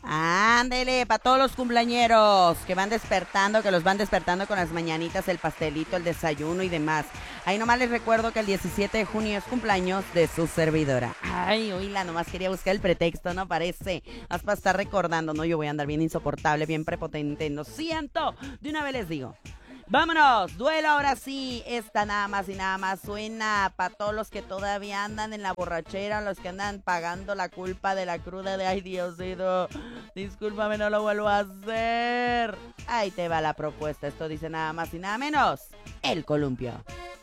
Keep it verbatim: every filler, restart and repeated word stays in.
Ándele, para todos los cumpleañeros que van despertando, que los van despertando con las mañanitas, el pastelito, el desayuno y demás. Ahí nomás les recuerdo que el diecisiete de junio es cumpleaños de su servidora. Ay, oíla, nomás quería buscar el pretexto, ¿no? Parece. Más para estar recordando, ¿no? Yo voy a andar bien insoportable, bien prepotente. Lo siento. De una vez les digo. Vámonos, duelo ahora sí. Esta nada más y nada más suena para todos los que todavía andan en la borrachera, los que andan pagando la culpa de la cruda de ay Diosito. Discúlpame, no lo vuelvo a hacer. Ahí te va la propuesta. Esto dice nada más y nada menos. El columpio.